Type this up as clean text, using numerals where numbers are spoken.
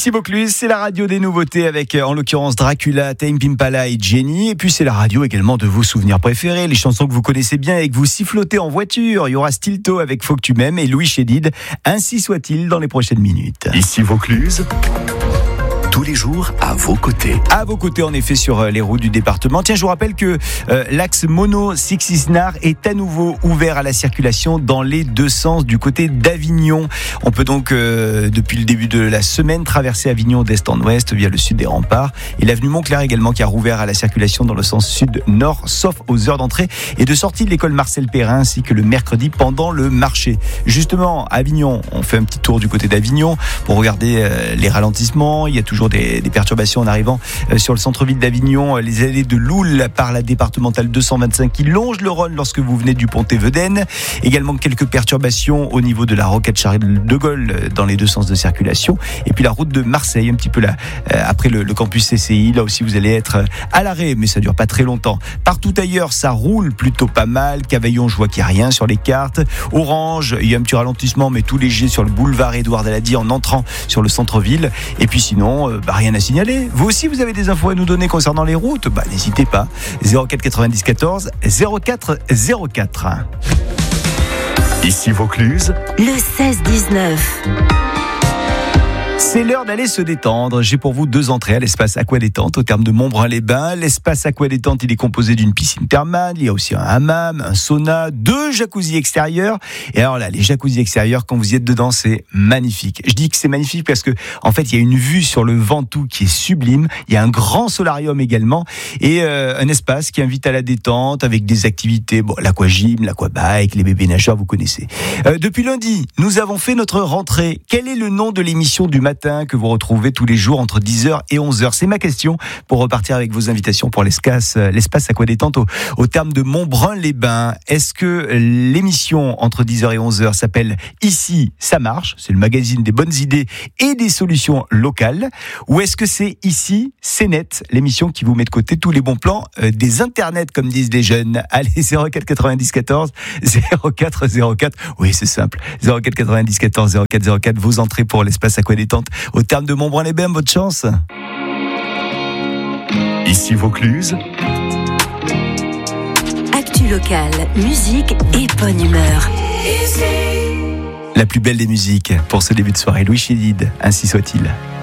Ici Vaucluse, c'est la radio des nouveautés avec en l'occurrence Dracula, Tame Impala et Jenny. Et puis c'est la radio également de vos souvenirs préférés, les chansons que vous connaissez bien et que vous sifflotez en voiture. Il y aura Stilto avec Faut que tu m'aimes et Louis Chédid, Ainsi soit-il dans les prochaines minutes. Ici Vaucluse, tous les jours à vos côtés. À vos côtés en effet sur les routes du département. Tiens, je vous rappelle que l'axe Mono Six-Isnar est à nouveau ouvert à la circulation dans les deux sens du côté d'Avignon. On peut donc depuis le début de la semaine traverser Avignon d'est en ouest via le sud des remparts et l'avenue Montclair également qui a rouvert à la circulation dans le sens sud-nord sauf aux heures d'entrée et de sortie de l'école Marcel Perrin ainsi que le mercredi pendant le marché. Justement, Avignon, on fait un petit tour du côté d'Avignon pour regarder les ralentissements. Il y a toujours des perturbations en arrivant sur le centre-ville d'Avignon, les allées de Loul par la départementale 225 qui longe le Rhône lorsque vous venez du Pont-Évedène. Également quelques perturbations au niveau de la rocade Charles de Gaulle dans les deux sens de circulation. Et puis la route de Marseille, un petit peu là, après le campus CCI, là aussi vous allez être à l'arrêt, mais ça dure pas très longtemps. Partout ailleurs, ça roule plutôt pas mal. Cavaillon, je vois qu'il n'y a rien sur les cartes. Orange, il y a un petit ralentissement, mais tout léger sur le boulevard Édouard Daladier en entrant sur le centre-ville. Et puis sinon, rien à signaler. Vous aussi, vous avez des infos à nous donner concernant les routes? N'hésitez pas. 04 90 14 04 04. Ici Vaucluse, le 16-19. C'est l'heure d'aller se détendre. J'ai pour vous deux entrées à l'espace Aquadétente au terme de Montbrun-les-Bains. L'espace Aquadétente, il est composé d'une piscine thermale, il y a aussi un hammam, un sauna, 2 jacuzzis extérieurs. Et alors là, les jacuzzis extérieurs, quand vous y êtes dedans, c'est magnifique. Je dis que c'est magnifique parce que, en fait, il y a une vue sur le Ventoux qui est sublime. Il y a un grand solarium également et un espace qui invite à la détente avec des activités, l'aquagym, l'aquabike, les bébés nageurs, vous connaissez. Depuis lundi, nous avons fait notre rentrée. Quel est le nom de l'émission du matin que vous retrouvez tous les jours entre 10h et 11h? C'est ma question pour repartir avec vos invitations pour l'espace Aquadétente au terme de Montbrun-les-Bains. Est-ce que l'émission entre 10h et 11h s'appelle Ici, ça marche? C'est le magazine des bonnes idées et des solutions locales. Ou est-ce que c'est Ici, c'est net? L'émission qui vous met de côté tous les bons plans des internets, comme disent les jeunes. Allez, 04 90 14 04 04. Oui, c'est simple. 04 90 14 04 04. Vos entrées pour l'espace Aquadétente au terme de Montbrun-les-Bains, votre chance. ici Vaucluse, Actu locale, musique et bonne humeur. La plus belle des musiques pour ce début de soirée, Louis Chédid, Ainsi soit-il.